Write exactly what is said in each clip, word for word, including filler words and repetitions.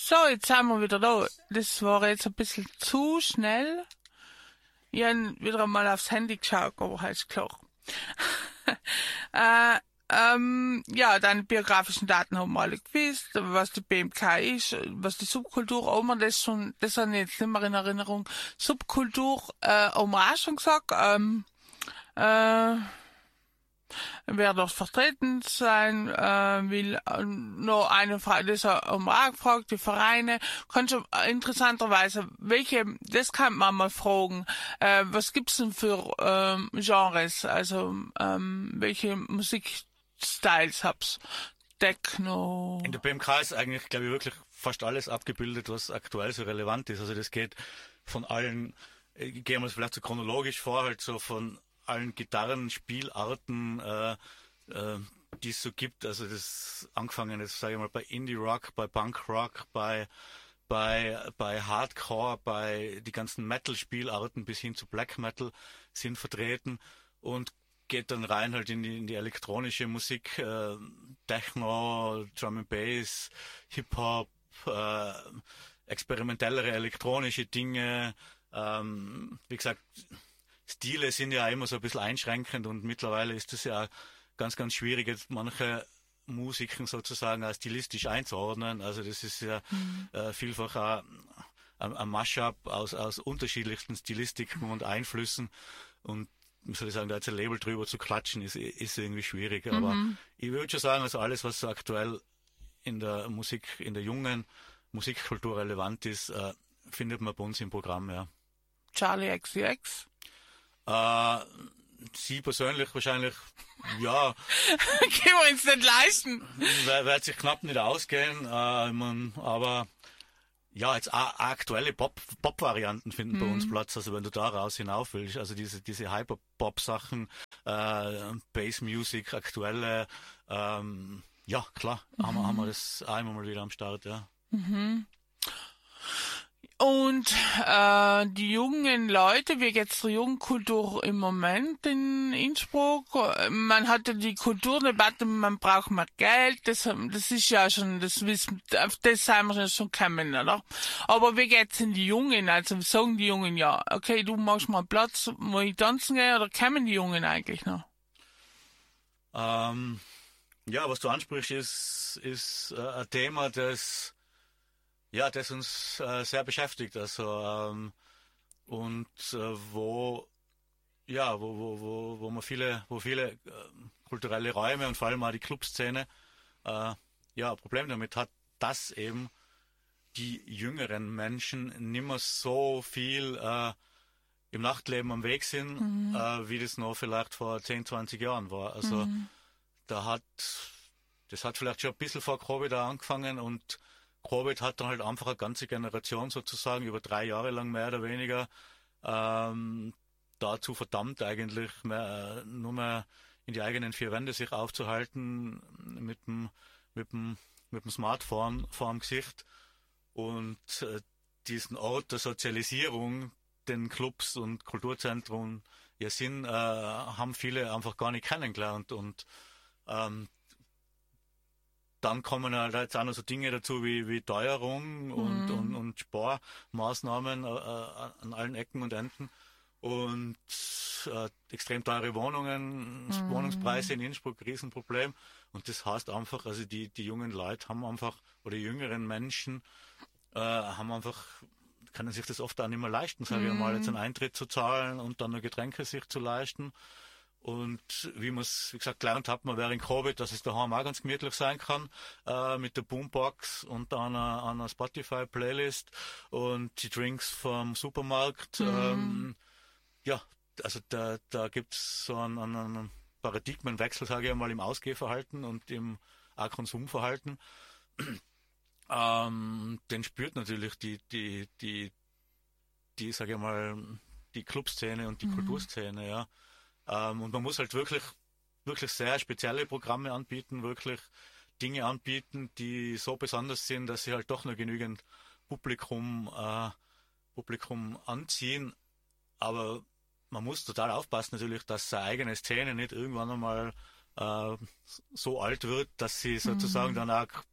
So, jetzt sind wir wieder da. Das war jetzt ein bisschen zu schnell. Ich habe wieder einmal aufs Handy geschaut, aber halt ist klar. äh, ähm, ja, deine biografischen Daten haben wir alle gewusst, was die B M K ist, was die Subkultur, auch wir das schon, das habe ich jetzt nicht mehr in Erinnerung. Subkultur, äh, haben wir auch schon gesagt, ähm, äh, wer dort vertreten sein äh, will. Äh, noch eine Frage, das haben wir auch gefragt, die Vereine. Kannst du äh, interessanterweise, welche, das kann man mal fragen, äh, was gibt's denn für ähm, Genres, also ähm, welche Musikstyles hab's? Techno? In der B M K ist eigentlich, glaube ich, wirklich fast alles abgebildet, was aktuell so relevant ist. Also das geht von allen, ich gehe mal vielleicht so chronologisch vor, halt so von allen Gitarrenspielarten, äh, äh, die es so gibt. Also das angefangen ist, sage ich mal, bei Indie Rock, bei Punk Rock, bei bei bei Hardcore, bei die ganzen Metal-Spielarten bis hin zu Black Metal sind vertreten und geht dann rein halt in die, in die elektronische Musik, äh, Techno, Drum and Bass, Hip-Hop, äh, experimentellere elektronische Dinge, ähm, wie gesagt, Stile sind ja immer so ein bisschen einschränkend und mittlerweile ist es ja ganz, ganz schwierig, jetzt manche Musiken sozusagen als stilistisch einzuordnen. Also das ist ja mhm. äh, vielfach auch ein, ein Mashup aus, aus unterschiedlichsten Stilistiken und Einflüssen und wie soll ich sagen, da jetzt ein Label drüber zu klatschen, ist, ist irgendwie schwierig. Aber mhm. ich würde schon sagen, also alles, was so aktuell in der Musik, in der jungen Musikkultur relevant ist, äh, findet man bei uns im Programm, ja. Charlie X C X? Äh, Sie persönlich wahrscheinlich, ja. Können wir uns nicht leisten. Wird sich knapp nicht ausgehen, äh, man, aber ja, jetzt a- aktuelle Pop, Pop-Varianten finden mhm. bei uns Platz, also wenn du da raus hinauf willst, also diese, diese Hyper-Pop-Sachen, äh, Bass-Music, aktuelle, ähm, ja, klar, mhm. haben, wir, haben wir das einmal mal wieder am Start, ja. Mhm. Und äh, die jungen Leute, wie geht's der Jugendkultur im Moment in Innsbruck? Man hatte die Kulturdebatte, man braucht mehr Geld, das, das ist ja schon, das wissen, auf das sind wir schon gekommen, oder? Aber wie geht's in die Jungen? Also sagen die Jungen ja, okay, du machst mal Platz, wo ich tanzen gehe, oder kommen die Jungen eigentlich noch? Ähm, ja, was du ansprichst, ist, ist äh, ein Thema, das Ja, das uns äh, sehr beschäftigt, also ähm, und äh, wo ja, wo wo wo wo man viele, wo viele äh, kulturelle Räume und vor allem auch die Clubszene äh, ja ein Problem damit hat, dass eben die jüngeren Menschen nicht mehr so viel äh, im Nachtleben am Weg sind, mhm. äh, wie das noch vielleicht vor zehn, zwanzig Jahren war. Also mhm. da hat das hat vielleicht schon ein bisschen vor Covid angefangen und Covid hat dann halt einfach eine ganze Generation sozusagen über drei Jahre lang mehr oder weniger ähm, dazu verdammt eigentlich mehr, nur mehr in die eigenen vier Wände sich aufzuhalten mit dem, mit dem, mit dem Smartphone vor dem Gesicht und äh, diesen Ort der Sozialisierung, den Clubs und Kulturzentren ja sind, äh, haben viele einfach gar nicht kennengelernt und ähm, dann kommen halt jetzt auch noch so Dinge dazu wie, wie Teuerung und, mhm. und, und Sparmaßnahmen äh, an allen Ecken und Enden und äh, extrem teure Wohnungen, mhm. Wohnungspreise in Innsbruck, Riesenproblem. Und das heißt einfach, also die, die jungen Leute haben einfach, oder die jüngeren Menschen äh, haben einfach, können sich das oft auch nicht mehr leisten, sage mhm. ich mal, jetzt einen Eintritt zu zahlen und dann noch Getränke sich zu leisten. Und wie man es, wie gesagt, gelernt hat, man während Covid, dass es daheim auch ganz gemütlich sein kann, äh, mit der Boombox und einer, einer Spotify-Playlist und die Drinks vom Supermarkt. Mhm. Ähm, ja, also da, da gibt es so einen, einen Paradigmenwechsel, sage ich einmal, im Ausgehverhalten und im auch Konsumverhalten. ähm, den spürt natürlich die, die, die, die, sage ich mal, die Clubszene und die mhm. Kulturszene, ja. Ähm, und man muss halt wirklich, wirklich sehr spezielle Programme anbieten, wirklich Dinge anbieten, die so besonders sind, dass sie halt doch noch genügend Publikum, äh, Publikum anziehen. Aber man muss total aufpassen natürlich, dass seine eigene Szene nicht irgendwann einmal äh, so alt wird, dass sie sozusagen mhm. dann auch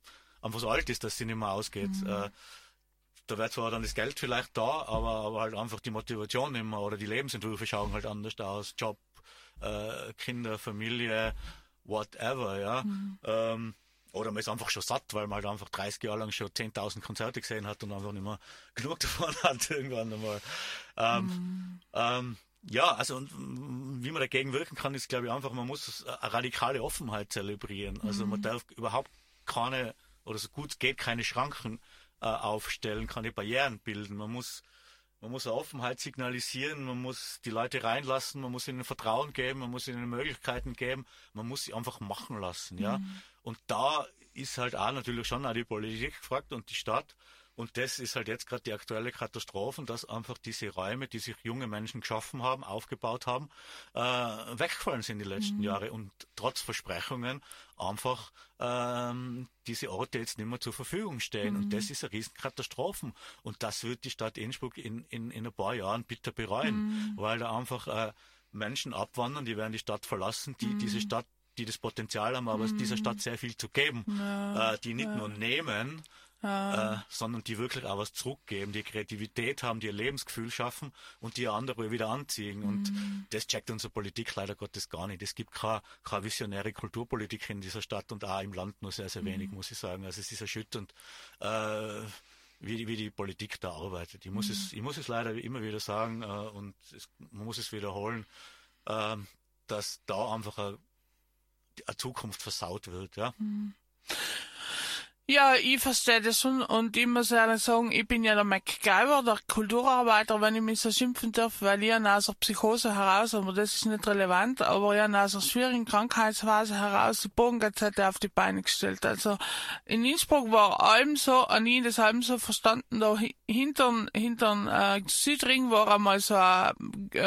einfach so alt ist, dass sie nicht mehr ausgeht. Mhm. Äh, da wäre zwar dann das Geld vielleicht da, aber, aber halt einfach die Motivation nicht mehr oder die Lebensentwürfe schauen halt anders aus. Job, äh, Kinder, Familie, whatever, ja. Mhm. Ähm, oder man ist einfach schon satt, weil man halt einfach dreißig Jahre lang schon zehntausend Konzerte gesehen hat und einfach nicht mehr genug davon hat irgendwann einmal. Ähm, mhm. ähm, ja, also und, wie man dagegen wirken kann, ist, glaube ich, einfach, man muss eine radikale Offenheit zelebrieren. Also mhm. man darf überhaupt keine, oder so gut es geht, keine Schranken äh, aufstellen, keine Barrieren bilden. Man muss Man muss eine Offenheit signalisieren, man muss die Leute reinlassen, man muss ihnen Vertrauen geben, man muss ihnen Möglichkeiten geben, man muss sie einfach machen lassen, ja. Mhm. Und da ist halt auch natürlich schon auch die Politik gefragt und die Stadt. Und das ist halt jetzt gerade die aktuelle Katastrophe, dass einfach diese Räume, die sich junge Menschen geschaffen haben, aufgebaut haben, äh, weggefallen sind die letzten mhm. Jahre und trotz Versprechungen einfach ähm, diese Orte jetzt nicht mehr zur Verfügung stehen. Mhm. Und das ist eine Riesenkatastrophe. Und das wird die Stadt Innsbruck in, in, in ein paar Jahren bitter bereuen, mhm. weil da einfach äh, Menschen abwandern, die werden die Stadt verlassen, die mhm. diese Stadt, die das Potenzial haben, aber mhm. dieser Stadt sehr viel zu geben, ja. äh, die nicht ja. nur nehmen, Ah. Äh, sondern die wirklich auch was zurückgeben, die Kreativität haben, die ihr Lebensgefühl schaffen und die andere wieder anziehen. Mhm. Und das checkt unsere Politik leider Gottes gar nicht. Es gibt keine, keine visionäre Kulturpolitik in dieser Stadt und auch im Land nur sehr, sehr mhm. wenig, muss ich sagen. Also es ist erschütternd, äh, wie, wie die Politik da arbeitet. Ich muss, mhm. es, ich muss es leider immer wieder sagen äh, und es, man muss es wiederholen, äh, dass da einfach eine, eine Zukunft versaut wird. Ja. Mhm. Ja, ich verstehe das schon und ich muss ehrlich sagen, ich bin ja der MacGyver, der Kulturarbeiter, wenn ich mich so schimpfen darf, weil ich ja aus der Psychose heraus, aber das ist nicht relevant, aber ich habe aus einer schwierigen Krankheitsphase heraus die Bogengazette auf die Beine gestellt. Also in Innsbruck war allem so, an ich das allem so verstanden, da hintern, hintern äh, Südring war einmal so ein äh,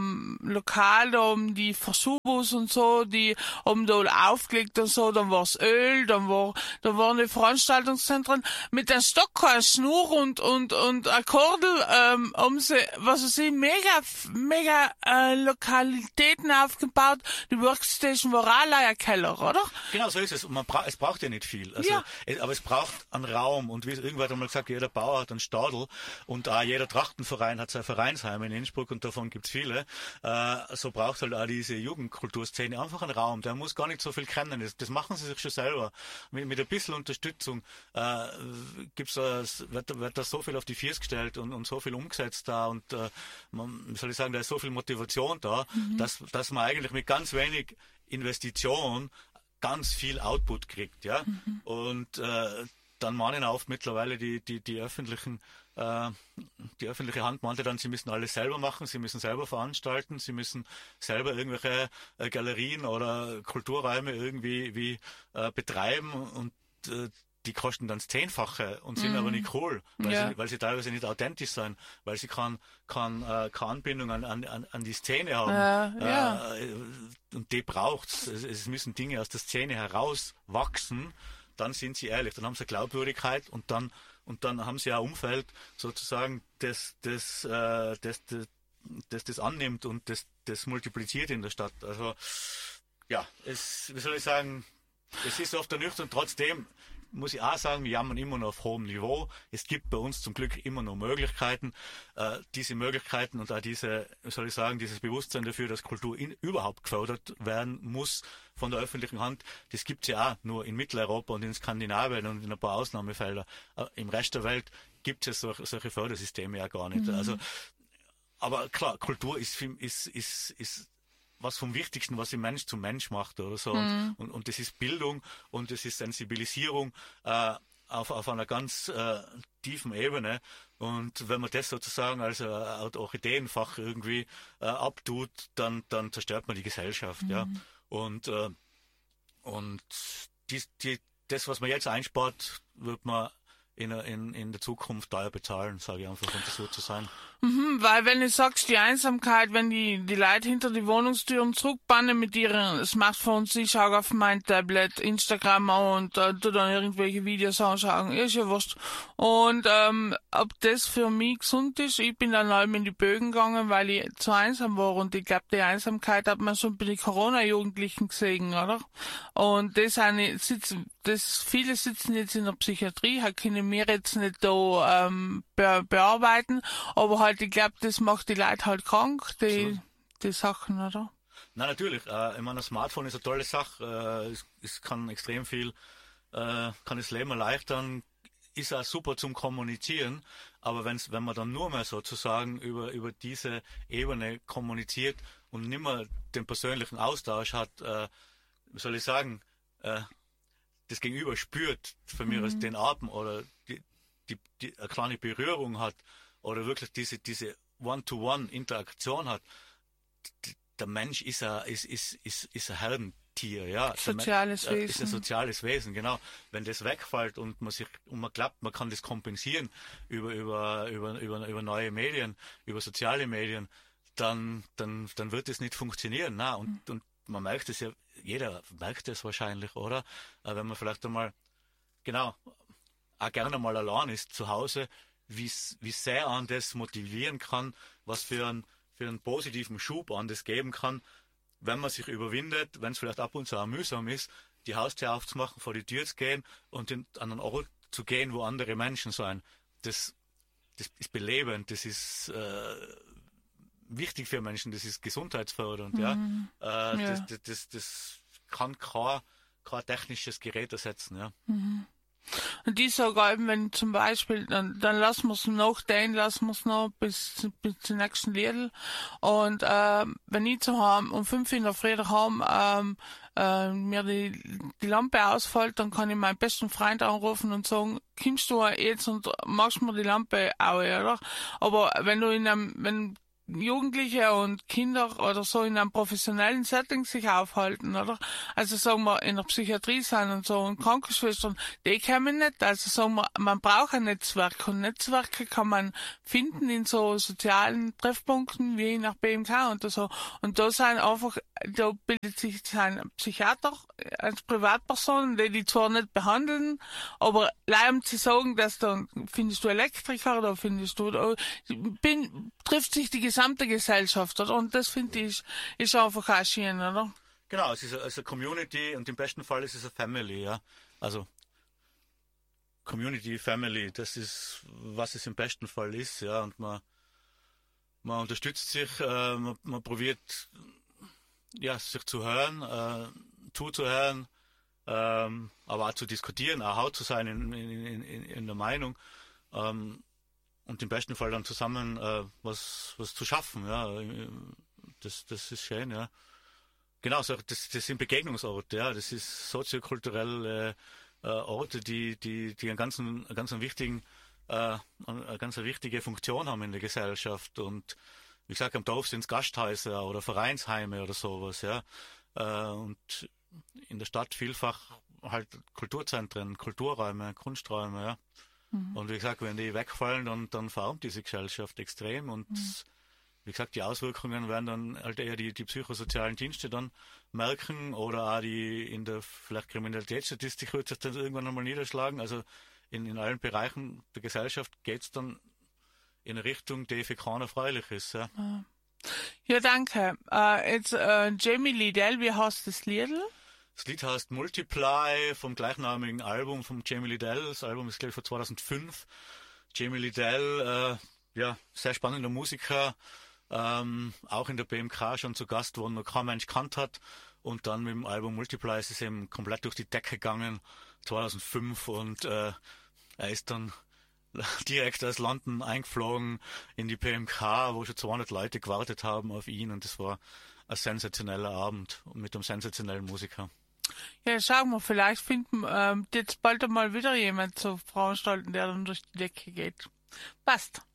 Lokal da um die Versubus und so, die haben da aufgelegt und so, dann war's Öl, dann war, da waren die Veranstaltungszentren mit einem Stock, einer Schnur und, und, und Akkordel, ähm, um sie, was weiß ich, mega, mega, äh, Lokalitäten aufgebaut. Die Workstation war auch ein Keller, oder? Genau, so ist es. Und man bra- es braucht ja nicht viel. Also, ja. es, aber es braucht einen Raum. Und wie irgendwer hat einmal gesagt, jeder Bauer hat einen Stadel und auch jeder Trachtenverein hat sein Vereinsheim in Innsbruck und davon gibt's viele. Äh, so braucht halt auch diese Jugendkulturszene einfach einen Raum. Der muss gar nicht so viel kennen. Das, das machen sie sich schon selber. Mit, mit ein bisschen Unterstützung äh, gibt's da, wird, wird da so viel auf die Füße gestellt und, und so viel umgesetzt da und äh, man, wie soll ich sagen, da ist so viel Motivation da, mhm. dass, dass man eigentlich mit ganz wenig Investition ganz viel Output kriegt, ja. Mhm. Und äh, dann mahnen auf mittlerweile die, die, die öffentlichen äh, die öffentliche Hand meinte dann, sie müssen alles selber machen, sie müssen selber veranstalten, sie müssen selber irgendwelche äh, Galerien oder Kulturräume irgendwie wie, äh, betreiben und die kosten dann das Zehnfache und sind mm. aber nicht cool, weil, ja. sie, weil sie teilweise nicht authentisch sind, weil sie keine kann, äh, keine Anbindung an, an, an die Szene haben. Ja, ja. Äh, und die braucht's. Es, es müssen Dinge aus der Szene herauswachsen, dann sind sie ehrlich, dann haben sie Glaubwürdigkeit und dann und dann haben sie ein Umfeld sozusagen, das das, äh, das, das, das das annimmt und das, das multipliziert in der Stadt. Also ja, es, wie soll ich sagen, es ist oft ernüchternd, trotzdem muss ich auch sagen, wir jammern immer noch auf hohem Niveau. Es gibt bei uns zum Glück immer noch Möglichkeiten. Äh, diese Möglichkeiten und auch diese, soll ich sagen, dieses Bewusstsein dafür, dass Kultur in, überhaupt gefördert werden muss von der öffentlichen Hand, das gibt es ja auch nur in Mitteleuropa und in Skandinavien und in ein paar Ausnahmefelder. Äh, Im Rest der Welt gibt es solche, solche Fördersysteme ja gar nicht. Mhm. Also, aber klar, Kultur ist, ist, ist, ist was vom Wichtigsten, was ein Mensch zum Mensch macht oder so. Mhm. Und, und, und das ist Bildung und das ist Sensibilisierung äh, auf, auf einer ganz äh, tiefen Ebene. Und wenn man das sozusagen als eine Art Orchideenfach irgendwie äh, abtut, dann, dann zerstört man die Gesellschaft. Mhm. Ja. Und, äh, und die, die, das, was man jetzt einspart, wird man in, in, in der Zukunft teuer bezahlen, sage ich einfach, um das so zu sein. Mhm, weil wenn du sagst, die Einsamkeit, wenn die, die Leute hinter die Wohnungstüren zurückbannen mit ihren Smartphones, ich schaue auf mein Tablet, Instagram und äh, tu dann irgendwelche Videos anschauen, ist ja wurscht. Und ähm, ob das für mich gesund ist, ich bin dann allem in die Bögen gegangen, weil ich zu einsam war und ich glaube, die Einsamkeit hat man schon bei den Corona-Jugendlichen gesehen, oder? Und das eine sitzen, das viele sitzen jetzt in der Psychiatrie, halt können wir jetzt nicht da ähm, be bearbeiten, aber halt, ich glaube, das macht die Leute halt krank, die, die Sachen, oder? Na natürlich, äh, ich meine, das Smartphone ist eine tolle Sache, äh, es, es kann extrem viel, äh, kann das Leben erleichtern, ist auch super zum Kommunizieren, aber wenn's, wenn man dann nur mehr sozusagen über, über diese Ebene kommuniziert und nicht mehr den persönlichen Austausch hat, äh, wie soll ich sagen, äh, das Gegenüber spürt von mir aus den Atem oder die, die, die eine kleine Berührung hat oder wirklich diese, diese One-to-One-Interaktion hat, d- der Mensch ist ein, ist, ist, ist, ist ein Herdentier, ja. Soziales Der Men- äh, Ist ein Wesen. soziales Wesen, genau. Wenn das wegfällt und man sich, und man glaubt, man kann das kompensieren über, über, über, über, über neue Medien, über soziale Medien, dann, dann, dann wird es nicht funktionieren, na. Und, und man merkt es ja, jeder merkt es wahrscheinlich, oder? Äh, Wenn man vielleicht einmal, genau, auch gerne mal allein ist zu Hause, wie, wie sehr an das motivieren kann, was für einen, für einen positiven Schub an das geben kann, wenn man sich überwindet, wenn es vielleicht ab und zu auch mühsam ist, die Haustür aufzumachen, vor die Tür zu gehen und in, an einen Ort zu gehen, wo andere Menschen sind. Das, das ist belebend, das ist äh, wichtig für Menschen, das ist gesundheitsfördernd. Mhm. Ja? Äh, Ja. das, das, das, das kann kein, kein technisches Gerät ersetzen. Ja? Mhm. Und die sagen, wenn zum Beispiel, dann, dann lassen wir es noch, den lassen wir es noch bis, bis zum nächsten Liedl. Und ähm, wenn ich zu Hause um fünf in der Früh daheim ähm, äh, mir die, die Lampe ausfällt, dann kann ich meinen besten Freund anrufen und sagen, kommst du jetzt und machst mir die Lampe aus, oder? Aber wenn du in einem, wenn Jugendliche und Kinder oder so in einem professionellen Setting sich aufhalten, oder? Also sagen wir in der Psychiatrie sein und so und Krankenschwestern, die kommen nicht. Also sagen wir, man braucht ein Netzwerk und Netzwerke kann man finden in so sozialen Treffpunkten wie nach B M K und so. Und da sind einfach, da bildet sich ein Psychiater als Privatperson, die die zwar nicht behandeln, aber leider um zu sagen, dass da findest du Elektriker, da findest du, da bin, trifft sich die gesamte Gesellschaft, oder? Und das finde ich, ist einfach auch schön, oder? Genau, es ist eine, es ist eine Community und im besten Fall ist es eine Family, ja. Also Community, Family, das ist, was es im besten Fall ist, ja. Und man, man unterstützt sich, äh, man, man probiert, ja, sich zu hören, äh, zuzuhören, ähm, aber auch zu diskutieren, auch haut zu sein in, in, in, in der Meinung. Ähm, und im besten Fall dann zusammen äh, was, was zu schaffen, ja. Das, das ist schön, ja. Genau, so, das, das sind Begegnungsorte, ja. Das ist soziokulturelle äh, Orte, die, die, die einen ganz, einen ganz einen wichtigen, äh, eine ganz eine wichtige Funktion haben in der Gesellschaft. Und wie gesagt, am Dorf sind es Gasthäuser oder Vereinsheime oder sowas, ja. Äh, und in der Stadt vielfach halt Kulturzentren, Kulturräume, Kunsträume, ja. Mhm. Und wie gesagt, wenn die wegfallen, dann, dann verarmt diese Gesellschaft extrem und mhm. wie gesagt, die Auswirkungen werden dann halt eher die, die psychosozialen Dienste dann merken oder auch die in der vielleicht Kriminalitätsstatistik wird sich dann irgendwann einmal niederschlagen. Also in, in allen Bereichen der Gesellschaft geht es dann in eine Richtung, die für keiner freilich ist. Ja, ja danke. Uh, jetzt uh, Jamie Lidell, wie heißt das Lied? Das Lied heißt Multiply vom gleichnamigen Album von Jamie Lidell. Das Album ist, glaube ich, von zweitausendfünf. Jamie Lidell, äh, ja, sehr spannender Musiker, ähm, auch in der B M K schon zu Gast, wo noch kein Mensch kannt hat. Und dann mit dem Album Multiply ist es eben komplett durch die Decke gegangen, zweitausendfünf. Und äh, er ist dann direkt aus London eingeflogen in die B M K, wo schon zweihundert Leute gewartet haben auf ihn. Und das war ein sensationeller Abend mit einem sensationellen Musiker. Ja, schauen wir, vielleicht finden ähm, jetzt bald einmal wieder jemand zu veranstalten, der dann durch die Decke geht. Passt.